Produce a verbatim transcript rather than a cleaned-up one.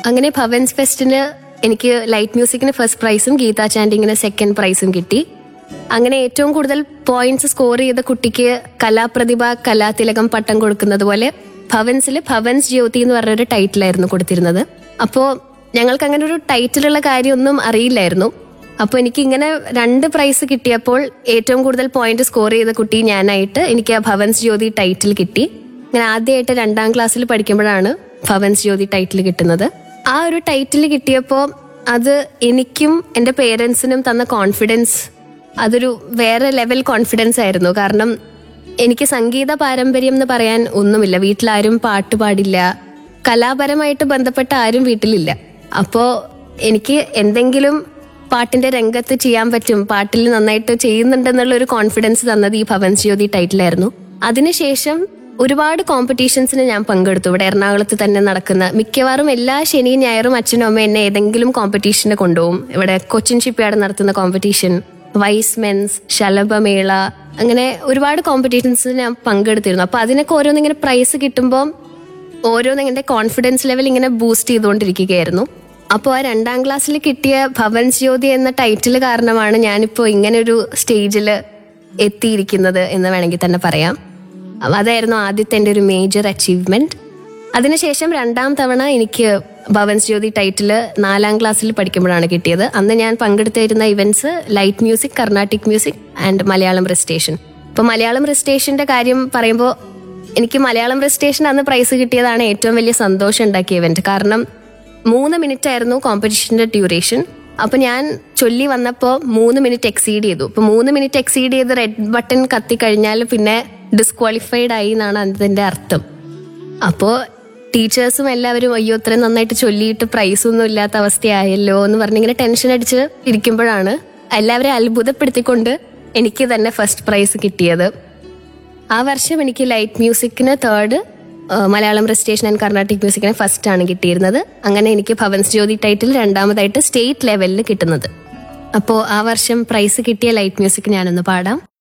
അങ്ങനെ ഭവൻസ് ഫെസ്റ്റിന് എനിക്ക് light മ്യൂസിക്കിന് first പ്രൈസും ഗീതാ ചാൻഡിങ്ങിന് സെക്കൻഡ് പ്രൈസും കിട്ടി. അങ്ങനെ ഏറ്റവും കൂടുതൽ പോയിന്റ്സ് സ്കോർ ചെയ്ത കുട്ടിക്ക് കലാപ്രതിഭ കലാതിലകം പട്ടം കൊടുക്കുന്നത് പോലെ ഭവൻസിൽ ഭവൻസ് ജ്യോതി എന്ന് പറഞ്ഞൊരു ടൈറ്റിലായിരുന്നു കൊടുത്തിരുന്നത്. അപ്പോൾ ഞങ്ങൾക്ക് അങ്ങനെ ഒരു ടൈറ്റിലുള്ള കാര്യമൊന്നും അറിയില്ലായിരുന്നു. അപ്പോൾ എനിക്ക് ഇങ്ങനെ രണ്ട് പ്രൈസ് കിട്ടിയപ്പോൾ ഏറ്റവും കൂടുതൽ പോയിന്റ് സ്കോർ ചെയ്ത കുട്ടി ഞാനായിട്ട് എനിക്ക് ആ ഭവൻസ് ജ്യോതി ടൈറ്റിൽ കിട്ടി. ഞാൻ ആദ്യമായിട്ട് രണ്ടാം ക്ലാസ്സിൽ പഠിക്കുമ്പോഴാണ് ഭവൻസ് ജ്യോതി ടൈറ്റിൽ കിട്ടുന്നത്. ആ ഒരു ടൈറ്റിൽ കിട്ടിയപ്പോൾ അത് എനിക്കും എൻ്റെ പേരൻസിനും തന്ന കോൺഫിഡൻസ് അതൊരു വേറെ ലെവൽ കോൺഫിഡൻസ് ആയിരുന്നു. കാരണം എനിക്ക് സംഗീത പാരമ്പര്യം എന്ന് പറയാൻ ഒന്നുമില്ല. വീട്ടിലാരും പാട്ട് പാടില്ല, കലാപരമായിട്ട് ബന്ധപ്പെട്ട ആരും വീട്ടിലില്ല. അപ്പോൾ എനിക്ക് എന്തെങ്കിലും പാട്ടിന്റെ രംഗത്ത് ചെയ്യാൻ പറ്റും, പാട്ടിൽ നന്നായിട്ട് ചെയ്യുന്നുണ്ടെന്നുള്ള ഒരു കോൺഫിഡൻസ് തന്നത് ഈ ഭവൻസ് ജ്യോതി ടൈറ്റിലായിരുന്നു. അതിനുശേഷം ഒരുപാട് കോമ്പറ്റീഷൻസിന് ഞാൻ പങ്കെടുത്തു. ഇവിടെ എറണാകുളത്ത് തന്നെ നടക്കുന്ന മിക്കവാറും എല്ലാ ശനിയും ഞായറും അച്ഛനും അമ്മ എന്നെ ഏതെങ്കിലും കോമ്പറ്റീഷന് കൊണ്ടുപോകും. ഇവിടെ കൊച്ചിൻ ഷിപ്പ്യാർഡ് നടത്തുന്ന കോമ്പറ്റീഷൻ, വൈസ് മെൻസ്, ശലഭമേള, അങ്ങനെ ഒരുപാട് കോമ്പറ്റീഷൻസിന് ഞാൻ പങ്കെടുത്തിരുന്നു. അപ്പൊ അതിനൊക്കെ ഓരോന്നിങ്ങനെ പ്രൈസ് കിട്ടുമ്പോൾ ഓരോന്ന് എന്റെ കോൺഫിഡൻസ് ലെവൽ ഇങ്ങനെ ബൂസ്റ്റ് ചെയ്തുകൊണ്ടിരിക്കുകയായിരുന്നു. അപ്പോൾ ആ രണ്ടാം ക്ലാസ്സിൽ കിട്ടിയ ഭവൻസ് ജ്യോതി എന്ന ടൈറ്റിൽ കാരണമാണ് ഞാനിപ്പോൾ ഇങ്ങനെ ഒരു സ്റ്റേജിൽ എത്തിയിരിക്കുന്നത് എന്ന് വേണമെങ്കിൽ തന്നെ പറയാം. അതായിരുന്നു ആദ്യത്തെ എൻ്റെ ഒരു മേജർ അച്ചീവ്മെന്റ്. അതിനുശേഷം രണ്ടാം തവണ എനിക്ക് ഭവൻസ് ജ്യോതി ടൈറ്റില് നാലാം ക്ലാസ്സിൽ പഠിക്കുമ്പോഴാണ് കിട്ടിയത്. അന്ന് ഞാൻ പങ്കെടുത്തിരുന്ന events light music, Carnatic music and Malayalam recitation. ഇപ്പൊ മലയാളം റെസിറ്റേഷന്റെ കാര്യം പറയുമ്പോൾ എനിക്ക് മലയാളം റെസിറ്റേഷൻ അന്ന് പ്രൈസ് കിട്ടിയതാണ് ഏറ്റവും വലിയ സന്തോഷം ഉണ്ടാക്കിയ ഇവന്റ്. കാരണം മൂന്ന് മിനിറ്റ് ആയിരുന്നു കോമ്പറ്റീഷന്റെ ഡ്യൂറേഷൻ. അപ്പൊ ഞാൻ ചൊല്ലി വന്നപ്പോൾ മൂന്ന് മിനിറ്റ് എക്സീഡ് ചെയ്തു. ഇപ്പൊ മൂന്ന് മിനിറ്റ് എക്സീഡ് ചെയ്ത് റെഡ് ബട്ടൺ കത്തി കഴിഞ്ഞാൽ പിന്നെ ഡിസ്ക്വാളിഫൈഡ് ആയി എന്നാണ് അതിന്റെ അർത്ഥം. അപ്പോ ടീച്ചേഴ്സും എല്ലാവരും അയ്യോ ഇത്രയും നന്നായിട്ട് ചൊല്ലിയിട്ട് പ്രൈസ് ഒന്നും ഇല്ലാത്ത അവസ്ഥയായല്ലോ എന്ന് പറഞ്ഞിങ്ങനെ ടെൻഷൻ അടിച്ച് ഇരിക്കുമ്പോഴാണ് എല്ലാവരെയും അത്ഭുതപ്പെടുത്തിക്കൊണ്ട് എനിക്ക് തന്നെ ഫസ്റ്റ് പ്രൈസ് കിട്ടിയത്. ആ വർഷം എനിക്ക് light മ്യൂസിക്കിന് third, Malayalam recitation and Carnatic മ്യൂസിക്കിന് first ആണ് കിട്ടിയിരുന്നത്. അങ്ങനെ എനിക്ക് ഭവൻസ് ജ്യോതി ടൈറ്റിൽ രണ്ടാമതായിട്ട് സ്റ്റേറ്റ് ലെവലിൽ കിട്ടുന്നത്. അപ്പോൾ ആ വർഷം പ്രൈസ് കിട്ടിയ ലൈറ്റ് മ്യൂസിക് ഞാനൊന്ന് പാടാം.